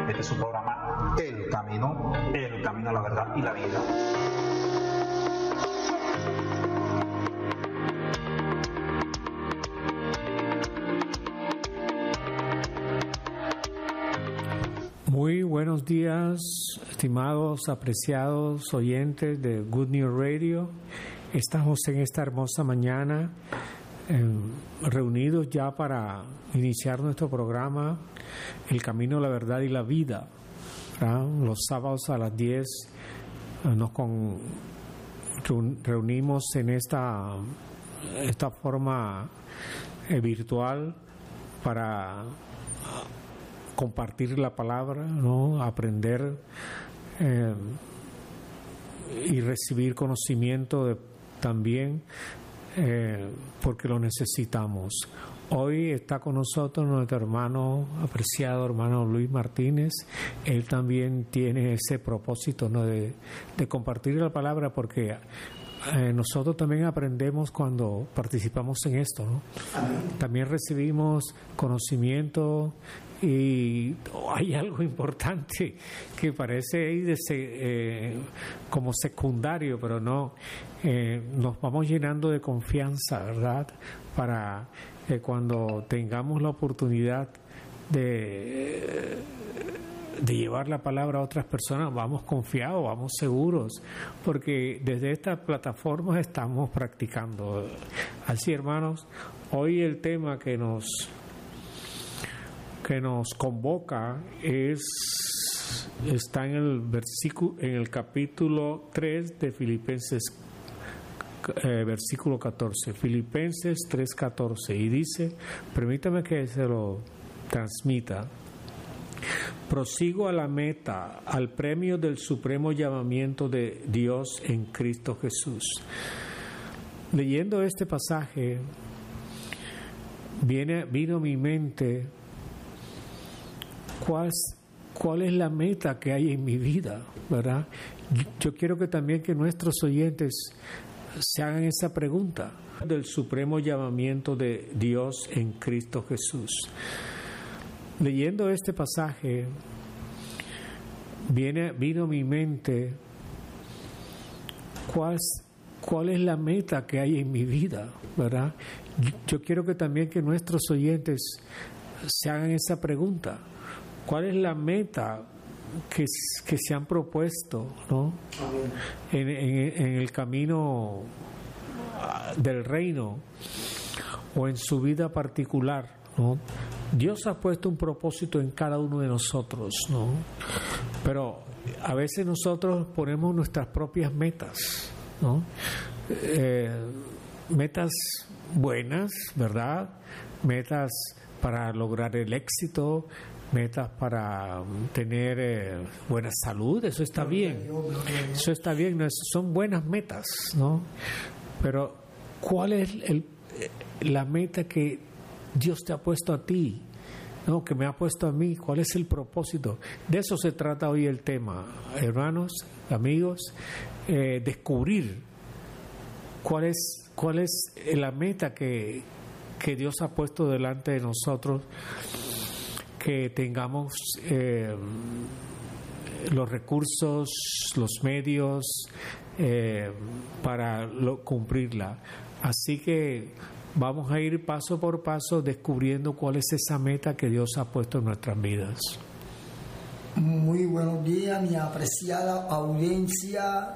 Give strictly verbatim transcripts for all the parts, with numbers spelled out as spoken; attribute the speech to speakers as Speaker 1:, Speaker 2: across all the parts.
Speaker 1: Este es su programa El Camino, El Camino a la Verdad y la Vida.
Speaker 2: Muy buenos días, estimados, apreciados oyentes de Good News Radio. Estamos en esta hermosa mañana eh, reunidos ya para iniciar nuestro programa El Camino a la Verdad y la Vida. ¿Verdad? Los sábados a las diez eh, nos con, reunimos en esta, esta forma eh, virtual para compartir la palabra, ¿no? Aprender eh, y recibir conocimiento de, también eh, porque lo necesitamos. Hoy está con nosotros nuestro hermano, apreciado hermano Luis Martínez. Él también tiene ese propósito, ¿no? de, de compartir la palabra, porque Eh, nosotros también aprendemos cuando participamos en esto, ¿no? También recibimos conocimiento y oh, hay algo importante que parece ahí de se, eh, como secundario, pero no, eh, nos vamos llenando de confianza, ¿verdad? Para eh, cuando tengamos la oportunidad de... Eh, de llevar la palabra a otras personas, vamos confiados, vamos seguros, porque desde estas plataformas estamos practicando. Así, hermanos, hoy el tema que nos que nos convoca es está en el versículo en el capítulo tres de Filipenses, eh, versículo catorce, Filipenses tres catorce, y dice, permítame que se lo transmita: prosigo a la meta, al premio del supremo llamamiento de Dios en Cristo Jesús. Leyendo este pasaje, viene, vino a mi mente cuál, cuál es la meta que hay en mi vida, ¿verdad? Yo quiero que también que nuestros oyentes se hagan esa pregunta del supremo llamamiento de Dios en Cristo Jesús. Leyendo este pasaje, viene, vino a mi mente cuál, cuál es la meta que hay en mi vida, ¿verdad? Yo, yo quiero que también que nuestros oyentes se hagan esa pregunta. ¿Cuál es la meta que, que se han propuesto, ¿no? En, en, en el camino del reino o en su vida particular, ¿no? Dios ha puesto un propósito en cada uno de nosotros, ¿no? Pero a veces nosotros ponemos nuestras propias metas, ¿no? Eh, metas buenas, ¿verdad? Metas para lograr el éxito, metas para tener eh, buena salud, eso está bien, eso está bien, ¿no? Son buenas metas, ¿no? Pero ¿cuál es el, la meta que Dios te ha puesto a ti, no, que me ha puesto a mí? ¿Cuál es el propósito? De eso se trata hoy el tema, hermanos, amigos, eh, descubrir cuál es cuál es la meta que, que Dios ha puesto delante de nosotros, que tengamos eh, los recursos, los medios eh, para lo, cumplirla. Así que vamos a ir paso por paso descubriendo cuál es esa meta que Dios ha puesto en nuestras vidas.
Speaker 3: Muy buenos días, mi apreciada audiencia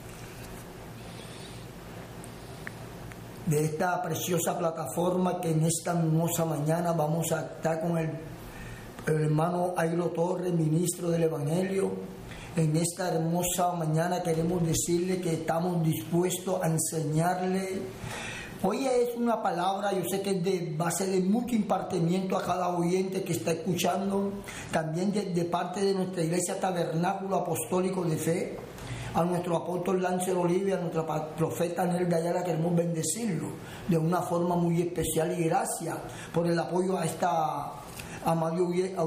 Speaker 3: de esta preciosa plataforma, que en esta hermosa mañana vamos a estar con el, el hermano Ailo Torres, ministro del Evangelio. En esta hermosa mañana queremos decirle que estamos dispuestos a enseñarle. Hoy es una palabra, yo sé que es de, va a ser de mucho impartimiento a cada oyente que está escuchando, también de, de parte de nuestra iglesia Tabernáculo Apostólico de Fe, a nuestro apóstol Lancer Olivia, a nuestra profeta Nelda Ayala. Queremos bendecirlo de una forma muy especial, y gracias por el apoyo a esta amable